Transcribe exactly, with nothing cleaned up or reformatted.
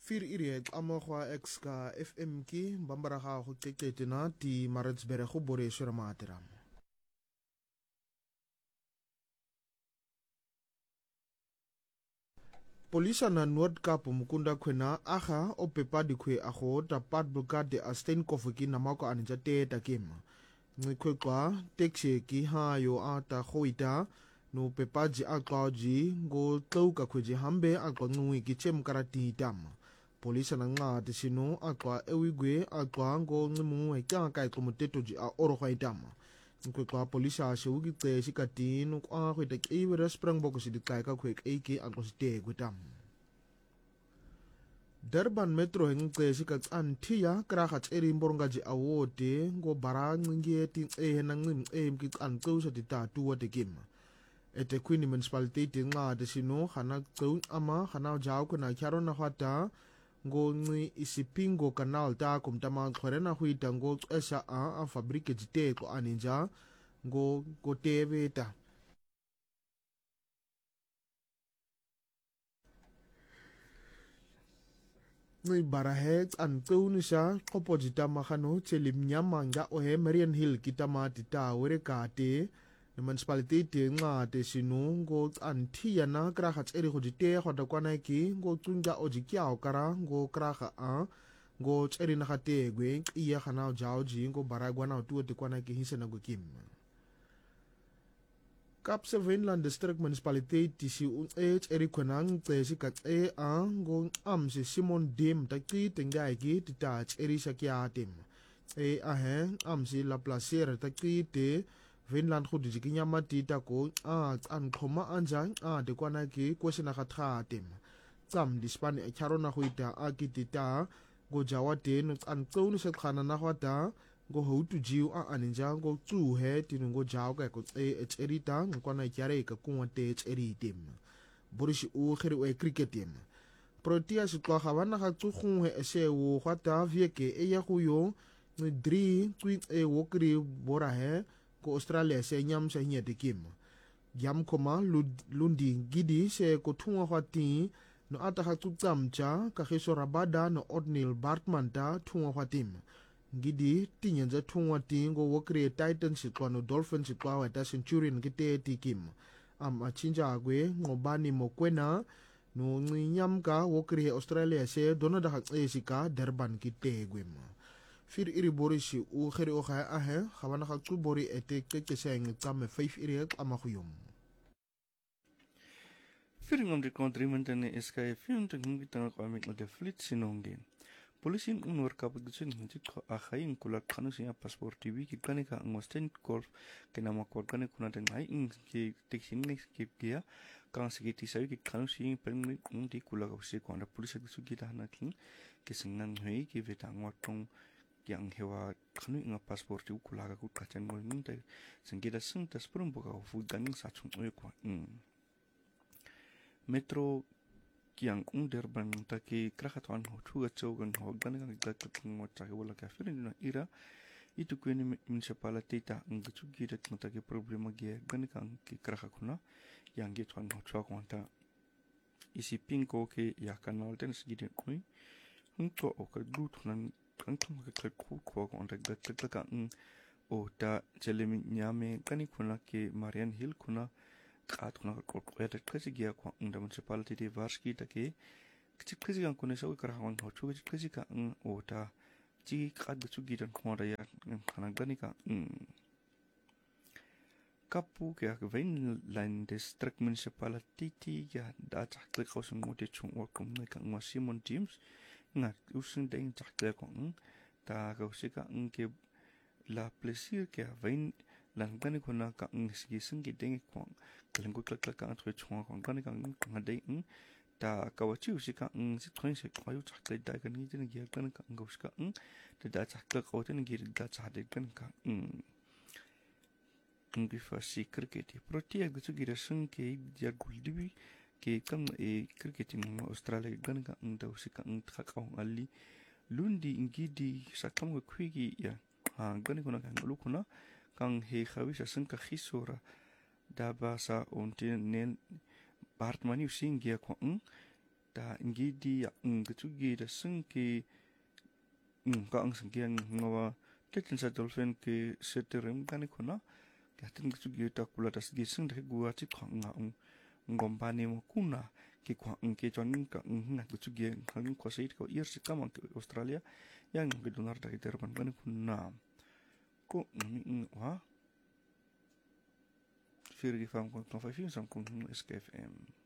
Fir iri amogwa exka F M ki bambaraga go qeqetena di Maritzburg go bore shira matera. Polisa na Noord-Kaap mukunda kwena aga opepa dikwe ago tapat blokade a Steenkoffie na mako anija teta kema. Ngikwekwa tekshe ki hayo ata goita no pepaji aqaji go tlouka kweji hambe aqwa ngui ki chem karati tama. Polisa na ngati sino aqwa ewigwe aqwa ngo ngimu heka kai komutetoji a orokwa itama. Ngikwekwa polisa ashe wigite shikati no kwa kweta kiwira Springbok sidikai kwek eke aqwa sitegwe tama. Durban Metro hengce shikats antia kragat eri mborongaji awote ngo bara ngingeti e na ngim e mkit an qeusa ditatu wa tekima. Ete Queen municipality nga de sino khana qeun ama khana jaw kuna kyaro na hata ngo ngi isipingo canal ta kumtama khorena huita ngo esa a a fabrike jite ko aninja ngo go tebeta. Ngi barahet an qeunisha qopojita makhano chelim nyamanga ohe Marian Hill kitama tita were kate the municipality nga te sinu ngo antia na kragat eri gojite goda kwana ki ngo tsunja ojikia kara ngo kraga a ngo tseri na gate gwe iya khana jaoji ngo baragwa na tu te kwana ki hisena go kim. Kaapsevenland District Municipality tisi un h eri kwenang tesi kat e a ngo amsi Simon Dim taki tengai ki titach eri shakiatim e a he amsi la placer taki te Vinland go di kinya matita ko a an khoma anja a de kwana ki kwesena khathatim tsam dispani e kharo na huita a kitita go jawate no an tsoni se khana na hwata go houtu jiu a aninja go tsu he tinu go jaw ka ko e cherita kwana kyare ka kunwa te cheritim borishi u khiri we cricketim Protea se tloga bana ga tsugungwe ese wo hwata vieke e ya go yo ni three tweet e wo kri bora he ko Australia se nyam se nye tekim yam koma lundi gidi se ko thunga hwati no ata ha tsamcha ka khiso rabada no Odnil Bartman ta thunga hwatim gidi tinyenza thunga tingo wo create Titans sitlwano Dolphins sitlwa ta Centurion kite tikim am achinja gwe ngobani mokwena no nyamka wo create Australia se dona da esika Durban kite gwema Fir iri borishi u khiri o kha ahe khabana kha tsu bori ete keke seng tsame five iri ama khuyum Fir ngam de kontrimentene eska fiun te ngi tanga kwa mit de flit sinongen Polisin un worka pagdutsin hinti ko akhain kula khanu sia passport tv ki kanika ngosten golf kenama kor kanik kuna den ai in ki tiksin ni ki kia kan sigiti sai ki khanu si permi un di kula ko si kon police ki sugi ta na kin ki singnan hoi ki vetang watong yang hewa khanu inga passport u kula ka ku kachan ngol min te singida sing tas purum boka fu ganing sa chung oi ko metro kiang ung Durban taki krakatan ho chuga chogan ho ganing ga tlung wa cha wala ka firin na ira itu kweni municipality ta ang chugi ret no taki problema ge ganing ki krakakuna yang ge thon ho chwa konta isi pinko ke ya kanal ten sigide koi hung to o ka glut nan kan thum ka ka ku ko konta ga tlaka ka o ta chelemi nyame kani kuna ke Marian Hill kuna Kat kuna ko kweta kasi gia kwa unda municipality de varski take kiti kasi kan kuna sa ukara hawang ho chu kasi ka o ta ji kad chu gi dan ko da ya kana gani ka kapu ke ka Wynland District Municipality ti ya da ta kle ko sun mo te chung o kum ne ka ngo Simon James nga usin ding ta kle ko ta ka usika ke la plaisir ke Wyn lan gani kuna ka ngisi singi ding ko kalengo klak klak ka atwe chwa ko gani ka ngade in ta ka wachi usika ng si tkhoi se kwayu chakle da ka ni tin gi kan ka ngusika ng ta da chakle ko tin gi da cha de kan ka ng ngi fa si cricket protia gu gi rasun ke ya guldibi ke kam e cricket in Australia gani ka ng da usika ng ta ka ali lundi ingi di sakam ko kwigi ya ha gani kuna ka ngulu kuna kang he khawi sa sangka khisora da basa onti nen Bartmani usingia ko ta ingidi ya ngchugi da sengki ng ka ang sengkiang ngawa tetin sa dolphin ke seterem kani kuna katin ngchugi ta kula das giseng de gua chi khang nga ngompani mo kuna ke kwa ke chon ka nga ngchugi khang ko seit ko ir sikam ke Australia yang gedunar da iterban kani kuna ko wa firgi fam ko fa fin sam ko S K F M